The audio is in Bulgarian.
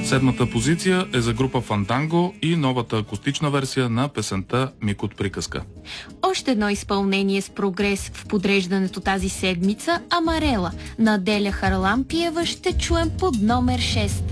Седмата позиция е за група Фанданго и новата акустична версия на песента Миг от приказка. Още едно изпълнение с прогрес в подреждането тази седмица — Амарела на Аделя Харлампиева ще чуем под номер 6.